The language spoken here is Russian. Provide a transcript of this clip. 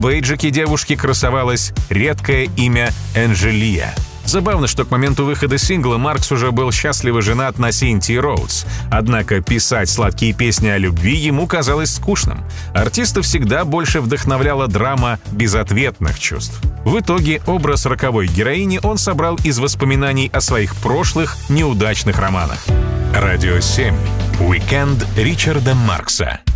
В бейджике девушки красовалось редкое имя Энджелия. Забавно, что к моменту выхода сингла Маркс уже был счастливо женат на Синтии Роудс. Однако писать сладкие песни о любви ему казалось скучным. Артиста всегда больше вдохновляла драма безответных чувств. В итоге образ роковой героини он собрал из воспоминаний о своих прошлых неудачных романах. Радио 7. Уикенд Ричарда Маркса.